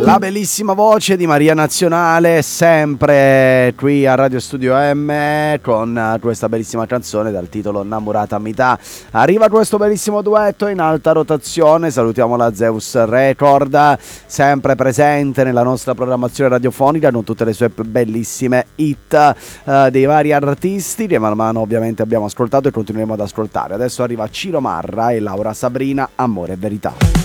La bellissima voce di Maria Nazionale, sempre qui a Radio Studio M, con questa bellissima canzone dal titolo Innamorata Metà. Arriva questo bellissimo duetto in alta rotazione. Salutiamo la Zeus Record, sempre presente nella nostra programmazione radiofonica con tutte le sue bellissime hit dei vari artisti che man mano ovviamente abbiamo ascoltato e continueremo ad ascoltare. Adesso arriva Ciro Marra e Laura Sabrina, Amore e Verità.